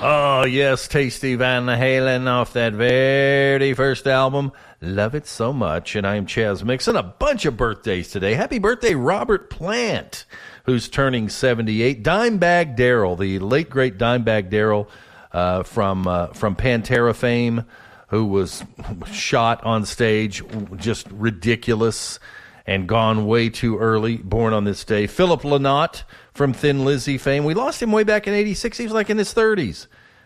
Oh, yes, Tasty Van Halen off that very first album. Love it so much. And I'm Chaz Mixon. A bunch of birthdays today. Happy birthday, Robert Plant, who's turning 78. Dimebag Darrell, the late, great Dimebag Darrell from Pantera fame, who was shot on stage, just ridiculous, and gone way too early, born on this day. Philip Lynott from Thin Lizzy fame. We lost him way back in 86. He was like in his 30s.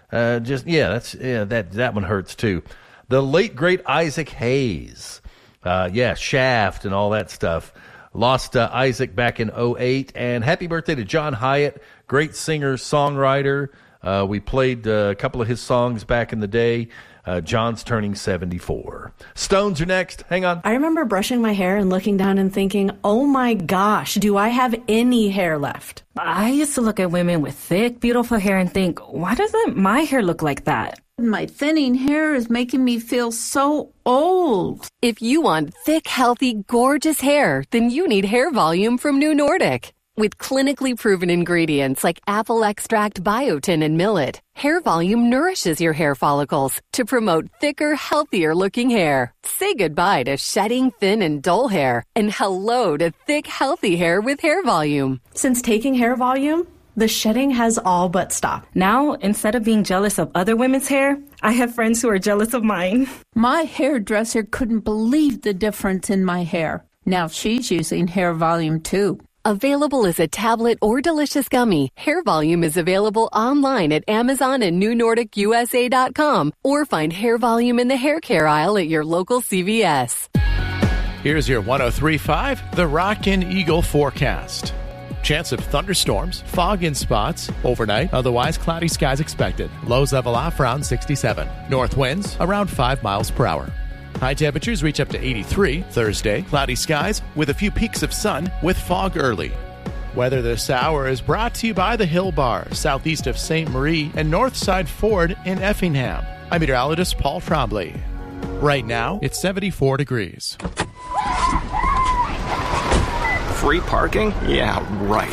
That one hurts too. The late, great Isaac Hayes. Shaft and all that stuff. Lost Isaac back in 08. And happy birthday to John Hyatt, great singer, songwriter. We played a couple of his songs back in the day. John's turning 74. Stones are next. Hang on. I remember brushing my hair and looking down and thinking, oh my gosh, do I have any hair left? I used to look at women with thick, beautiful hair and think, why doesn't my hair look like that? My thinning hair is making me feel so old. If you want thick, healthy, gorgeous hair, then you need Hair Volume from New Nordic. With clinically proven ingredients like apple extract, biotin, and millet, Hair Volume nourishes your hair follicles to promote thicker, healthier-looking hair. Say goodbye to shedding, thin, and dull hair, and hello to thick, healthy hair with Hair Volume. Since taking Hair Volume, the shedding has all but stopped. Now, instead of being jealous of other women's hair, I have friends who are jealous of mine. My hairdresser couldn't believe the difference in my hair. Now she's using Hair Volume too. Available as a tablet or delicious gummy, Hair Volume is available online at Amazon and NewNordicUSA.com, or find Hair Volume in the hair care aisle at your local CVS. Here's your 103.5, the Rockin' Eagle forecast. Chance of thunderstorms, fog in spots, overnight, otherwise cloudy skies expected. Lows level off around 67. North winds around 5 miles per hour. High temperatures reach up to 83 Thursday. Cloudy skies with a few peaks of sun with fog early. Weather this hour is brought to you by the Hill Bar, southeast of St. Marie and Northside Ford in Effingham. I'm meteorologist Paul Trombley. Right now, it's 74 degrees. Free parking? Yeah, right.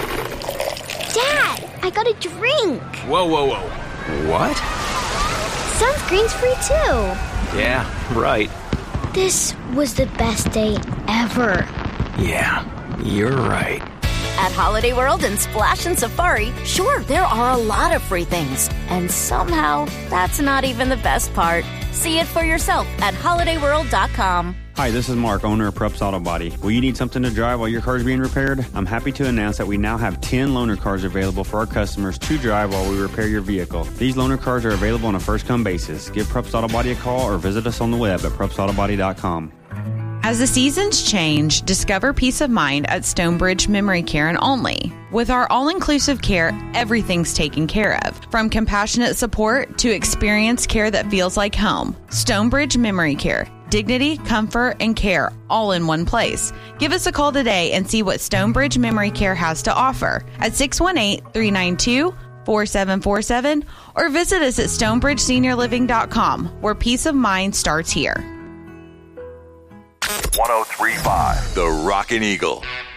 Dad, I got a drink. Whoa. What? Sunscreen's free too. Yeah, right. This was the best day ever. Yeah, you're right. At Holiday World and Splash and Safari, sure, there are a lot of free things. And somehow, that's not even the best part. See it for yourself at holidayworld.com. Hi, this is Mark, owner of Preps Auto Body. Will you need something to drive while your car is being repaired? I'm happy to announce that we now have 10 loaner cars available for our customers to drive while we repair your vehicle. These loaner cars are available on a first-come basis. Give Preps Auto Body a call or visit us on the web at prepsautobody.com. As the seasons change, discover peace of mind at Stonebridge Memory Care and Only. With our all-inclusive care, everything's taken care of. From compassionate support to experienced care that feels like home. Stonebridge Memory Care. Dignity, comfort, and care all in one place. Give us a call today and see what Stonebridge Memory Care has to offer at 618-392-4747 or visit us at stonebridgeseniorliving.com, where peace of mind starts here. 103.5 The Rockin' Eagle.